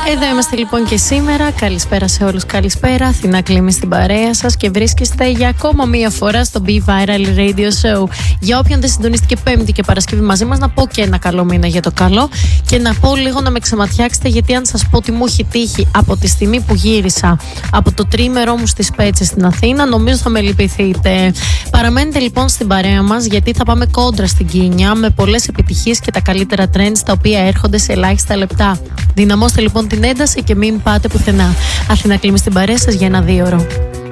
Εδώ είμαστε λοιπόν και σήμερα. Καλησπέρα σε όλους, καλησπέρα. Αθηνά Κλίμη στην παρέα σας και βρίσκεστε για ακόμα μία φορά στο Be Viral Radio Show. Για όποιον δεν συντονίστηκε Πέμπτη και Παρασκευή μαζί μας, να πω και ένα καλό μήνα για το καλό και να πω λίγο να με ξεματιάξετε, γιατί αν σας πω ότι μου έχει τύχει από τη στιγμή που γύρισα από το τρίμερό μου στις Πέτσες στην Αθήνα, νομίζω θα με λυπηθείτε. Παραμένετε λοιπόν στην παρέα μας, γιατί θα πάμε κόντρα στην Κίνια με πολλές επιτυχίες και τα καλύτερα trends τα οποία έρχονται σε ελάχιστα λεπτά. Δυναμώστε λοιπόν την ένταση και μην πάτε πουθενά. Αθηνά Κλίμη στην παρέα σας για ένα 2ωρο.